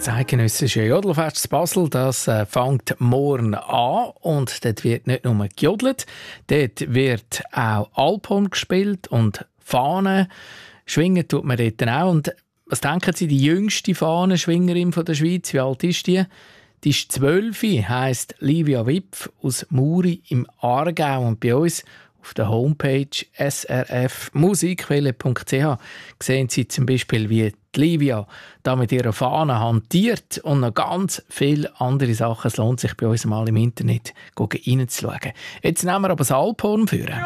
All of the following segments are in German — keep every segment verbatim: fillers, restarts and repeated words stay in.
Das eidgenössische Jodelfest in Basel, das äh, fängt morgen an und dort wird nicht nur gejodelt, dort wird auch Alphorn gespielt und Fahnen schwingen tut man dort auch. Und was denken Sie, die jüngste Fahnenschwingerin von der Schweiz, wie alt ist die? Die ist zwölf, heisst Livia Wipf aus Muri im Aargau. Und bei uns auf der Homepage s r f musikwelle punkt c h sehen Sie zum Beispiel, wie die Livia da mit ihrer Fahne hantiert und noch ganz viele andere Sachen. Es lohnt sich bei uns mal im Internet reinzuschauen. Jetzt nehmen wir aber das Alphorn führen.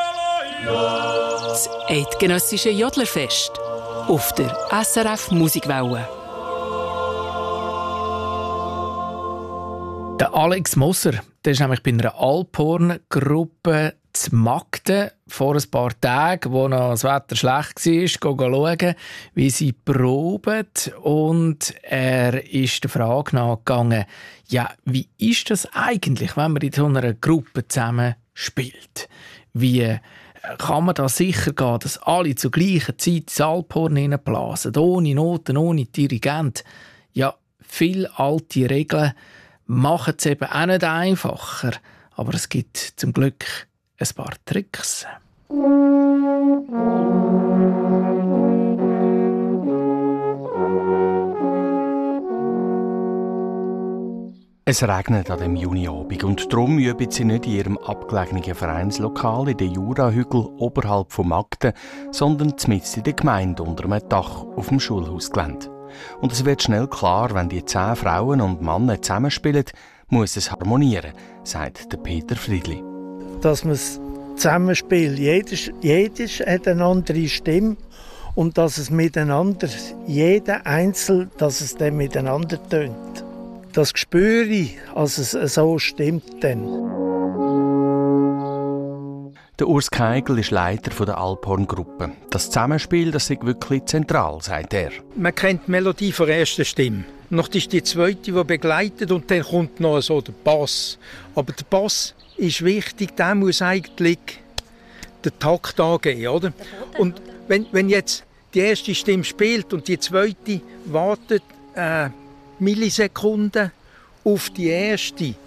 Das eidgenössische Jodlerfest auf der S R F Musikwelle. Der Alex Moser, der ist nämlich bei einer Alphorn-Gruppe zu Magden vor ein paar Tagen, wo noch das Wetter schlecht war, schauen, wie sie proben. Und er ist der Frage nachgegangen, ja, wie ist das eigentlich, wenn man in so einer Gruppe zusammen spielt? Wie kann man da sicher gehen, dass alle zur gleichen Zeit ins Alphorn hineinblasen, ohne Noten, ohne Dirigent? Ja, viele alte Regeln machen es eben auch nicht einfacher. Aber es gibt zum Glück ein paar Tricks. Es regnet an dem Juniabend und darum üben sie nicht in ihrem abgelegenen Vereinslokal in den Jurahügeln oberhalb von Magden, sondern mitten in der Gemeinde unter einem Dach auf dem Schulhausgelände. Und es wird schnell klar, wenn die zehn Frauen und Männer zusammenspielen, muss es harmonieren, sagt der Peter Friedli. Dass man es zusammenspielt, jedes, jedes hat eine andere Stimme und dass es miteinander, jeder Einzel, dass es dann miteinander tönt. Das spüre ich, als es so stimmt dann. Der Urs Keigel ist Leiter der Alphorn-Gruppe. Das Zusammenspiel, das ist wirklich zentral, sagt er. Man kennt die Melodie von der ersten Stimme. Noch ist die zweite, die begleitet, und dann kommt noch so der Bass. Aber der Bass ist wichtig, der muss eigentlich den Takt angeben, oder? Und wenn, wenn jetzt die erste Stimme spielt und die zweite wartet äh, Millisekunden auf die erste,